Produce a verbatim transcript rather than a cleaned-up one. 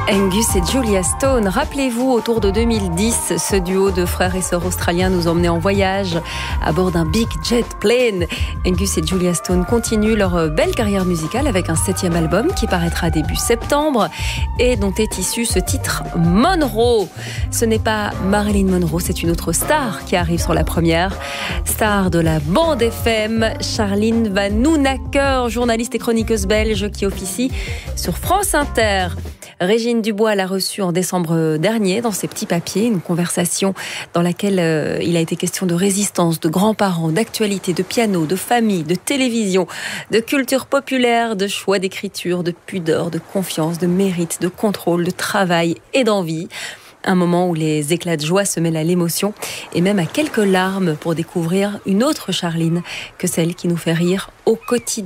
Angus et Julia Stone, rappelez-vous, autour de deux mille dix, ce duo de frères et sœurs australiens nous emmenait en voyage à bord d'un big jet plane. Angus et Julia Stone continuent leur belle carrière musicale avec un septième album qui paraîtra début septembre et dont est issu ce titre Monroe. Ce n'est pas Marilyn Monroe, c'est une autre star qui arrive sur la première. Star de la bande F M, Charline Vanhoenacker, journaliste et chroniqueuse belge qui officie sur France Inter. Régine Dubois l'a reçue en décembre dernier dans ses petits papiers, une conversation dans laquelle euh, il a été question de résistance, de grands-parents, d'actualité, de piano, de famille, de télévision, de culture populaire, de choix d'écriture, de pudeur, de confiance, de mérite, de contrôle, de travail et d'envie. Un moment où les éclats de joie se mêlent à l'émotion et même à quelques larmes pour découvrir une autre Charline que celle qui nous fait rire au quotidien.